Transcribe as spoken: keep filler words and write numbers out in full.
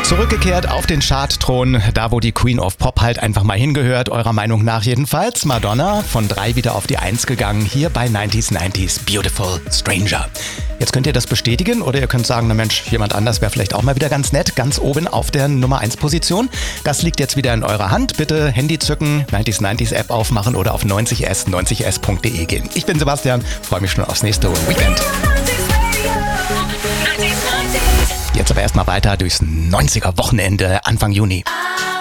Zurückgekehrt auf den Chartthron, da wo die Queen of Pop halt einfach mal hingehört, eurer Meinung nach jedenfalls. Madonna von drei wieder auf die Eins gegangen, hier bei neunzig neunzig Beautiful Stranger. Jetzt könnt ihr das bestätigen oder ihr könnt sagen, na Mensch, jemand anders wäre vielleicht auch mal wieder ganz nett, ganz oben auf der Nummer eins Position. Das liegt jetzt wieder in eurer Hand. Bitte Handy zücken, neunzig neunzig App aufmachen oder auf neunzig s neunzig s punkt de gehen. Ich bin Sebastian, freue mich schon aufs nächste Weekend. Jetzt aber erstmal weiter durchs neunziger Wochenende Anfang Juni.